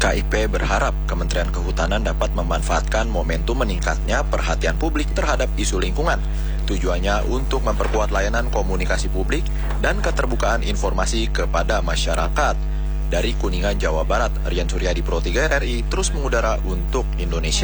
KIP berharap Kementerian Kehutanan dapat memanfaatkan momentum meningkatnya perhatian publik terhadap isu lingkungan. Tujuannya untuk memperkuat layanan komunikasi publik dan keterbukaan informasi kepada masyarakat. Dari Kuningan, Jawa Barat, Rian Suryadi, Pro 3 RRI, terus mengudara untuk Indonesia.